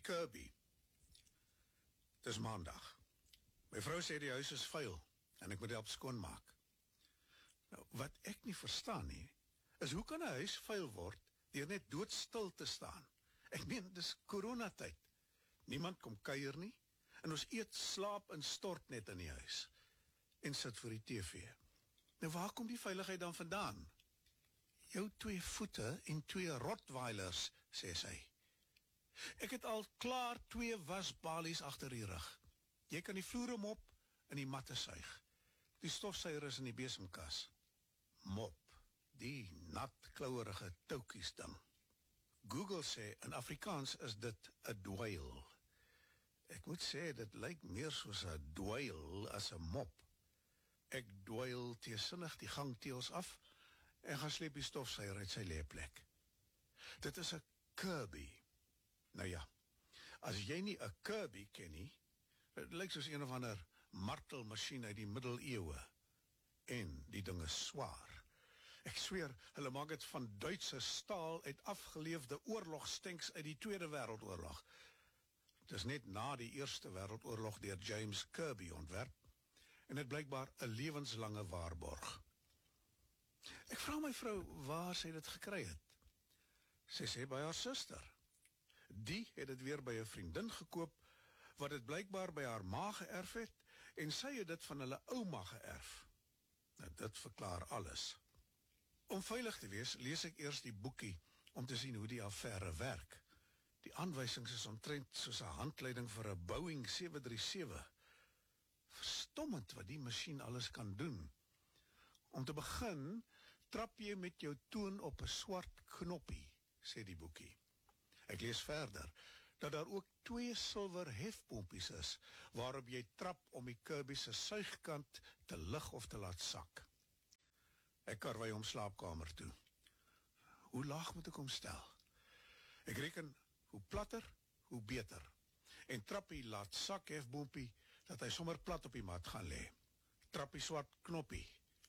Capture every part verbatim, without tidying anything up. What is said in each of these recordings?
Kirby. Dis maandag. My vrou sê die huis is vuil en ek moet help skoonmaak. Nou, wat ek nie verstaan nie, is hoe kan 'n huis vuil word deur net doodstil te staan? Ek meen, dis coronatyd. Niemand kom kuier nie en ons eet, slaap en stort net in die huis en sit voor die T V. Nou waar kom die veiligheid dan vandaan? Jou twee voete en twee Rottweilers, sê sy. Ek het al klaar twee wasbalies agter die rug. Jy kan die vloere mop en die matte suig. Die stofsuier is in die besemkas. Mop, die nat, klouerige toukies ding. Google sê, in Afrikaans is dit 'n dweil. Ek moet sê, dit lyk meer soos 'n dweil as 'n mop. Ek dweil teesinnig die gangteels af en gaan sleep die stofsuier uit sy leeplek. Dit is 'n Kirby. Nou ja, as jy nie 'n Kirby ken nie, dit lyk soos een of ander martelmasjien uit die middeleeue. En die ding is swaar. Ek zweer, hulle maak het van Duitse staal uit afgeleefde oorlogstanks uit die Tweede Wêreldoorlog. Het is net na die Eerste Wêreldoorlog deur James Kirby ontwerp en het blykbaar 'n lewenslange waarborg. Ek vra my vrou waar sy dit gekry het. Sy sê by haar suster. Die het dit weer by 'n vriendin gekoop wat dit blykbaar by haar ma geërf het en sy het dit van hulle ouma geërf. Nou, dit verklaar alles. Om veilig te wees, lees ek eers die boekie om te sien hoe die affære werk. Die aanwysings is omtrent soos 'n handleiding vir 'n Boeing sewe drie sewe. Verstommend wat die masjien alles kan doen. Om te begin, trap jy met jou toon op 'n swart knoppie, sê die boekie. Ek lees verder, dat daar ook twee silwer hefpompies is, waarop jy trap om die Kirby se suigkant te lig of te laat sak. Ek karwei om slaapkamer toe. Hoe laag moet ek hom stel? Ek reken, hoe platter, hoe beter. En trap die laat sak hefpompie, dat hy sommer plat op die mat gaan lê. Trap die swart knoppie.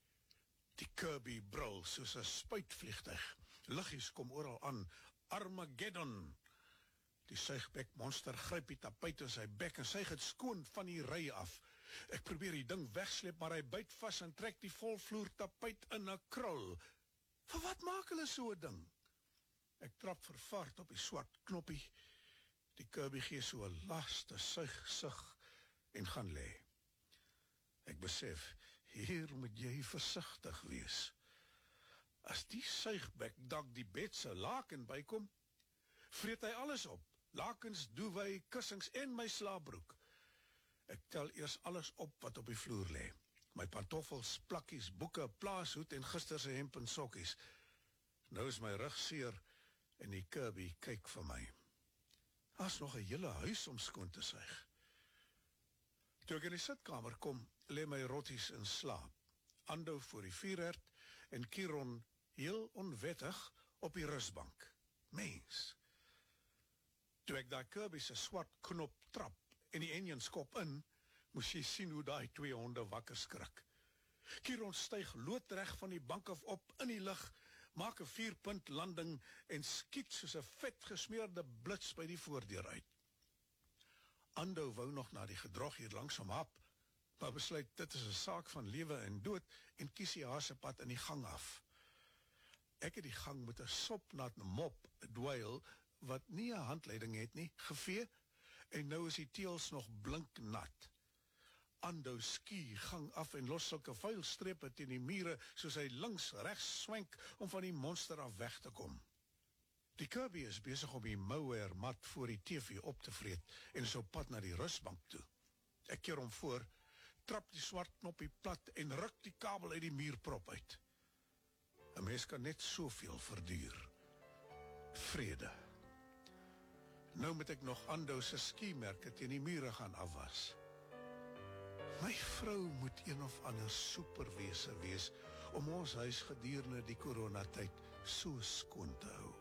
Die Kirby brul soos 'n spuitvliegtuig. Liggies kom oral aan. Armageddon. Die suigbek monster gryp die tapuit in sy bek en suig het skoon van die ry af. Ek probeer die ding wegsleep, maar hy byt vas en trek die volvloer tapuit in 'n krul. Vir wat maak hulle so 'n ding? Ek trap vervaard op die swart knoppie. Die Kirby gee so 'n laaste suig sug en gaan lê. Ek besef, hier moet jy versigtig wees. As die suigbek dalk die bed se laken bykom, vreet hy alles op. Lakens, duvet, kussings en my slaapbroek. Ek tel eers alles op wat op die vloer lê. My pantoffels, plakkies, boeke, plaashoed en gister se hemp en sokkies. Nou is my rug seer en die Kirby kyk vir my. Daar's nog 'n hele huis om skoon te suig. Toe ek in die sitkamer kom, lê my rotties in slaap. Ando voor die vuurherd en Kiron heel onwettig op die rusbank. Mens. Toe ek daai Kirby se swart knop trap en die enjin skop in, moes jy sien hoe daai twee honde wakker skrik. Kiron styg loodreg van die bank af op in die lug, maak 'n vierpunt landing en skiet soos 'n vet gesmeerde blits by die voordeur uit. Ando wou nog na die gedrog hier langs hom hap, maar besluit dit is 'n saak van lewe en dood en kies die haasepad in die gang af. Ek het die gang met 'n sopnat mop, 'n dweil, wat nie 'n handleiding het nie, gevee, en nou is die teels nog blinknat. Ando skie gang af en los sulke vuil strepe teen die mure, soos hy links regs swenk om van die monster af weg te kom. Die Kirby is besig om die mower mat voor die T V op te vreet en is op pad na die rusbank toe. Ek keer hom voor, trap die swart knoppie plat en ruk die kabel uit die muurprop uit. 'n Mens kan net soveel verduur. Vrede. Nou moet ek nog Ando se skiemerke teen die mure gaan afwas. My vrou moet een of ander superwese wees om ons huis gedurende die coronatyd so skoon te hou.